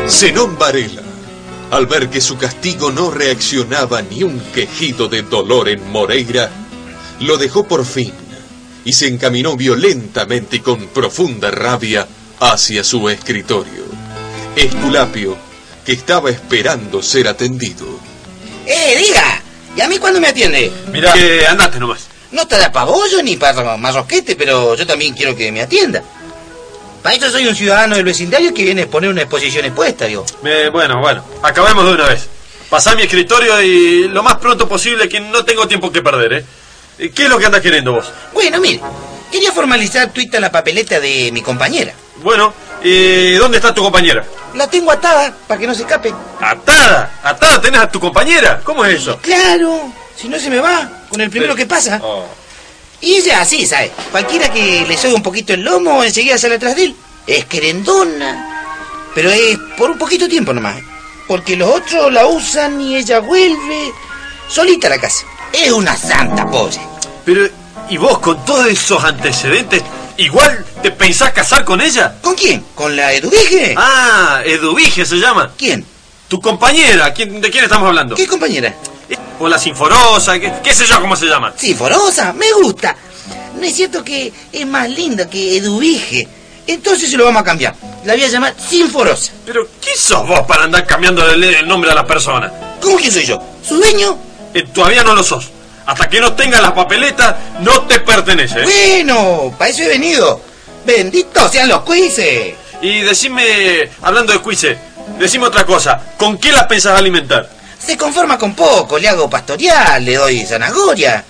Zenón Varela, al ver que su castigo no reaccionaba ni un quejido de dolor en Moreira, lo dejó por fin y se encaminó violentamente y con profunda rabia hacia su escritorio. Esculapio, que estaba esperando ser atendido. Diga, ¿y a mí cuándo me atiende? Mirá, andate nomás. No te da pa' bollo ni para marrosquete, pero yo también quiero que me atienda. Para eso soy un ciudadano del vecindario que viene a exponer una exposición expuesta, digo. Bueno, acabemos de una vez. Pasá a mi escritorio y lo más pronto posible, que no tengo tiempo que perder, ¿Qué es lo que andas queriendo vos? Bueno, mire, quería formalizar tuita la papeleta de mi compañera. Bueno, ¿dónde está tu compañera? La tengo atada para que no se escape. ¿Atada? ¿Atada tenés a tu compañera? ¿Cómo es eso? Claro, si no se me va con el primero que pasa. Oh. Y ella así, ¿sabe? Cualquiera que le sobe un poquito el lomo, enseguida sale atrás de él. Es querendona. Pero es por un poquito tiempo nomás. Porque los otros la usan y ella vuelve solita a la casa. Es una santa, pobre. Pero, ¿y vos con todos esos antecedentes, igual te pensás casar con ella? ¿Con quién? ¿Con la Eduvige? Ah, Eduvige se llama. ¿Quién? Tu compañera. ¿De quién estamos hablando? ¿Qué compañera? O la Sinforosa, qué sé yo cómo se llama. Sinforosa, me gusta. ¿No es cierto que es más linda que Eduvige? Entonces se lo vamos a cambiar. La voy a llamar Sinforosa. Pero, ¿qué sos vos para andar cambiando el nombre a las personas? ¿Cómo que soy yo? ¿Su dueño? Todavía no lo sos. Hasta que no tengas las papeletas, no te pertenece. Bueno, para eso he venido. Benditos sean los cuises. Y decime, hablando de cuises, decime otra cosa. ¿Con qué las pensás alimentar? Se conforma con poco, le hago pastorear, le doy zanahoria.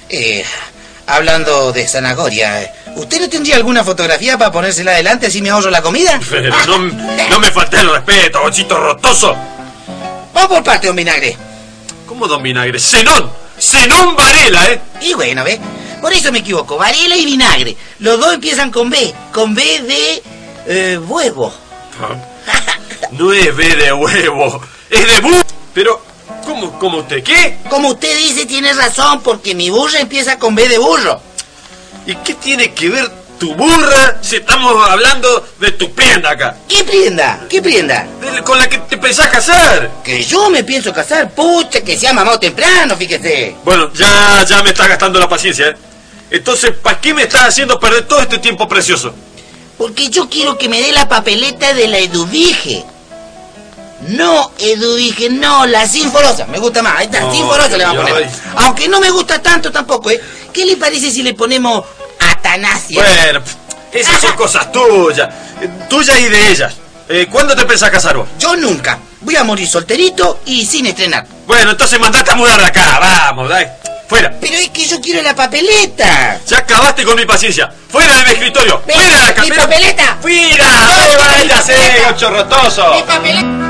Hablando de zanahoria, ¿usted no tendría alguna fotografía para ponérsela adelante así me ahorro la comida? Pero no me falté el respeto, bochito rotoso. Vamos por parte, don Vinagre. ¿Cómo don Vinagre? ¡Zenón Varela, Y bueno, ¿ves? Por eso me equivoco, Varela y Vinagre. Los dos empiezan con B de huevo. No es B de huevo, es de bu... Pero, ¿cómo usted? ¿Qué? Como usted dice, tiene razón, porque mi burra empieza con B de burro. ¿Y qué tiene que ver tu burra si estamos hablando de tu prenda acá? ¿Qué prenda? ¿Qué prenda? Con la que te pensás casar. Que yo me pienso casar, pucha, que se ha mamado temprano, fíjese. Bueno, ya me está gastando la paciencia, Entonces, ¿para qué me estás haciendo perder todo este tiempo precioso? Porque yo quiero que me dé la papeleta de la Eduvige. No, Eduvige, no, la Sinforosa. Me gusta más, ahí está, Sinforosa le vamos a poner. Aunque no me gusta tanto tampoco, ¿Qué le parece si le ponemos Atanasia? Bueno, esas son cosas tuyas y de ellas. ¿Cuándo te pensás casar vos? Yo nunca. Voy a morir solterito y sin estrenar. Bueno, entonces mandate a mudar de acá, vamos, dale, fuera. Pero es que yo quiero la papeleta. Ya acabaste con mi paciencia. ¡Fuera de mi escritorio! ¡Fuera de acá! ¡Mi papeleta! ¡Fuera! ¡No vayas, chorrotoso! ¡Mi papeleta!